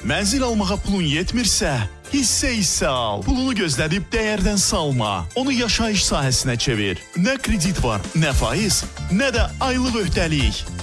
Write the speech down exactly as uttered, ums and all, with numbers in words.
Mənzil almağa pulun yetmirsə, hissə-hissə al. Pulunu gözlədib dəyərdən salma. Onu yaşayış sahəsinə çevir. Nə kredit var, nə faiz, nə də aylıq öhdəlik.